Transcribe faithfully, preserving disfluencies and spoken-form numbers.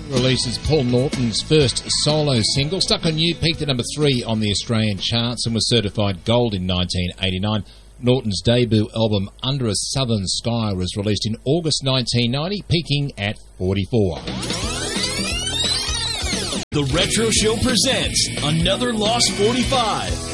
releases Paul Norton's first solo single. Stuck on You peaked at number three on the Australian charts and was certified gold in nineteen eighty-nine. Norton's debut album Under a Southern Sky was released in August nineteen ninety, peaking at forty-four. The Retro Show presents another Lost forty-five.